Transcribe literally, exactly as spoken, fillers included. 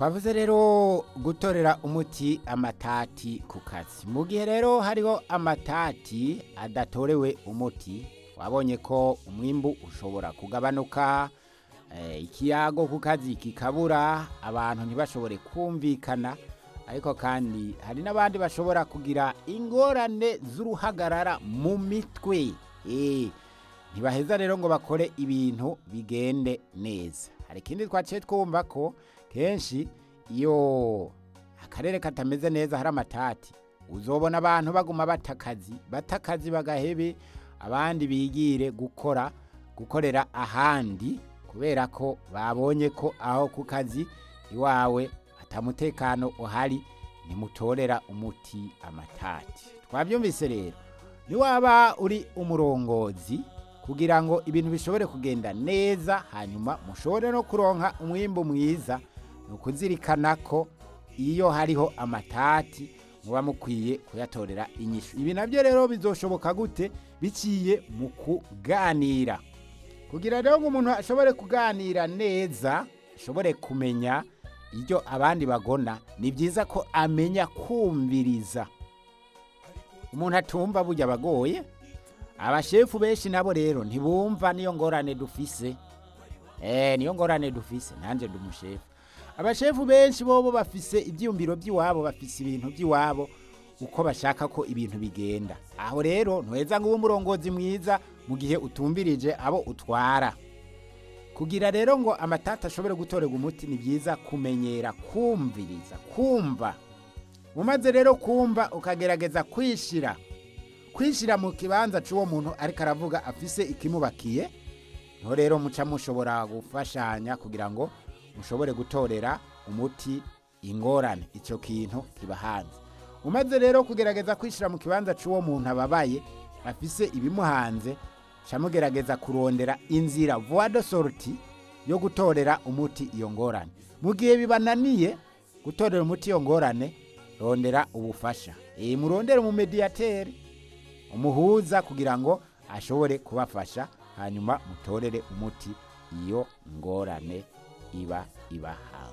twavuze rero gutorera umuti amatati ku kazi. Mu gihe rero hariho amatati adatorewe umuti, wabonye ko umwimbu ushobora kugabanuka, eh, ikiyago ku kazi kikabura, abantu ntibashobore kumvikana, ariko kandi hari n'abandi bashobora kugira ingorane z'uruhagarara mu mitwe. Eh, ntibaheza rero ngo bakore ibintu bigende neza. Hari ikindi twaciye twumva ko kenshi iyo akarere katameze neza hari amatati, uzobona abantu baguma batakazi batakazi bagahebe, abandi bigire gukora gukorera ahandi kubera ko babonye ko aho ku kazi iwawe atamutekano uhari, nimutorera umuti amatati. Twabyumvise rero, niwaba uri umurongozi kugira ngo ibintu bishobore kugenda neza, hanyuma mushobore no kuronka umwimbu mwiza, nukuzirikana ko iyo hariho amatati muba mukwiye kuyatorera inyishu. Ibi nabyo rero bizoshoboka gute? Biciye mu kuganira. Kugira rero ngo umuntu ashobore kuganira neza, ashobore kumenya ibyo abandi bagona, ni byiza ko amenya kumviriza. Umuntu atumva burya bagoye. Abashefu benshi nabo rero ntibumva, niyo ngorane dufise. Eh, niyo ngorane dufise, nanje ndumushefu. Abashefu benshi bobo bafise ibyiyumviro by'iwabo, bafise ibintu by'iwabo uko bashaka ko ibintu bigenda. Aho rero ntuheza ngo ube umurongozi mwiza mu gihe utumbirije abo utwara. Kugira rero ngo amatata ashobore gutorega umuti, ni byiza kumenyera kumviriza, kumva. Mumaze rero kumva ukagerageza kwishira kwishira mu kibanza c'uwo muntu ariko aravuga afise ikimubakiye, niho rero muca mushobora gufashanya kugira ngo mushobore gutorera umuti ingorane ico kintu kiba hanze. Umaze rero kugerageza kwishira mu kibanza c'uwo muntu ababaye afise ibimuhanze, camugerageza kurondera inzira voie de sortie yo gutorera umuti iyo ngorane. Mu gihe bibananiye gutorera umuti iyo ngorane, rondera ubufasha. E murondere mu mediateur, umuhuza, kugira ngo ashobore kubafasha, hanyuma mutorere umuti iyo ngorane iba ibaha.